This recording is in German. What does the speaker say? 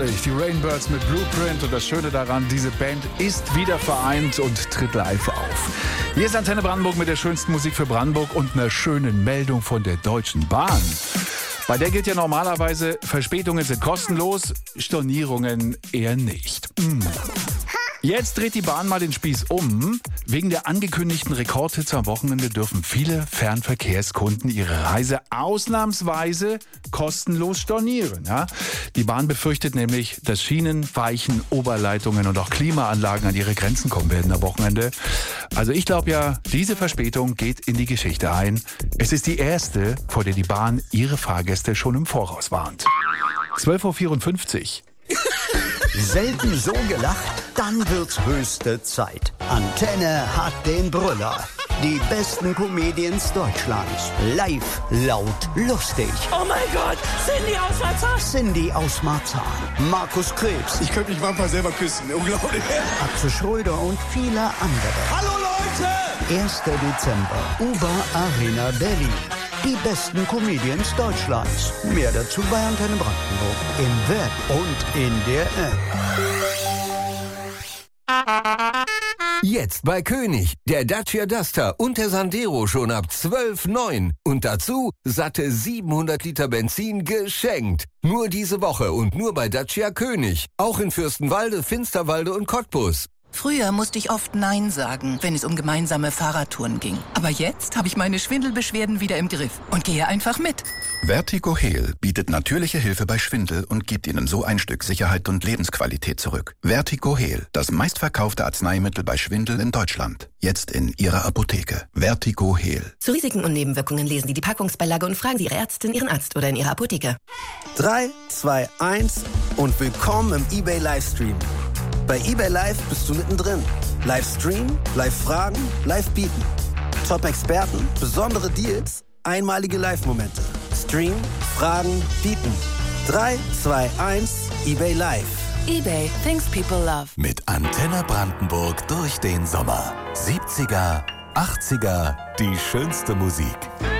herrlich. Die Rainbirds mit Blueprint. Und das Schöne daran, diese Band ist wieder vereint und tritt live auf. Hier ist Antenne Brandenburg mit der schönsten Musik für Brandenburg und einer schönen Meldung von der Deutschen Bahn. Bei der gilt ja normalerweise, Verspätungen sind kostenlos, Stornierungen eher nicht. Jetzt dreht die Bahn mal den Spieß um. Wegen der angekündigten Rekordhits am Wochenende dürfen viele Fernverkehrskunden ihre Reise ausnahmsweise kostenlos stornieren. Ja? Die Bahn befürchtet nämlich, dass Schienen, Weichen, Oberleitungen und auch Klimaanlagen an ihre Grenzen kommen werden am Wochenende. Also ich glaube ja, diese Verspätung geht in die Geschichte ein. Es ist die erste, vor der die Bahn ihre Fahrgäste schon im Voraus warnt. 12.54 Uhr. Selten so gelacht, dann wird's höchste Zeit. Antenne hat den Brüller. Die besten Comedians Deutschlands. Live, laut, lustig. Oh mein Gott, Cindy aus Marzahn. Cindy aus Marzahn. Markus Krebs. Ich könnte mich manchmal selber küssen. Unglaublich. Atze Schröder und viele andere. Hallo Leute! 1. Dezember. Uber Arena Berlin. Die besten Comedians Deutschlands. Mehr dazu bei Antenne Brandenburg. Im Web und in der App. Jetzt bei König. Der Dacia Duster und der Sandero schon ab 12,9. Und dazu satte 700 Liter Benzin geschenkt. Nur diese Woche und nur bei Dacia König. Auch in Fürstenwalde, Finsterwalde und Cottbus. Früher musste ich oft Nein sagen, wenn es um gemeinsame Fahrradtouren ging. Aber jetzt habe ich meine Schwindelbeschwerden wieder im Griff und gehe einfach mit. Vertigo Heal bietet natürliche Hilfe bei Schwindel und gibt Ihnen so ein Stück Sicherheit und Lebensqualität zurück. Vertigo Heal, das meistverkaufte Arzneimittel bei Schwindel in Deutschland. Jetzt in Ihrer Apotheke. Vertigo Heal. Zu Risiken und Nebenwirkungen lesen Sie die Packungsbeilage und fragen Sie Ihre Ärztin, Ihren Arzt oder in Ihrer Apotheke. 3, 2, 1 und willkommen im eBay Livestream. Bei eBay Live bist du mittendrin. Live streamen, live fragen, live bieten. Top-Experten, besondere Deals, einmalige Live-Momente. Stream, fragen, bieten. 3, 2, 1, eBay Live. eBay, things people love. Mit Antenne Brandenburg durch den Sommer. 70er, 80er, die schönste Musik.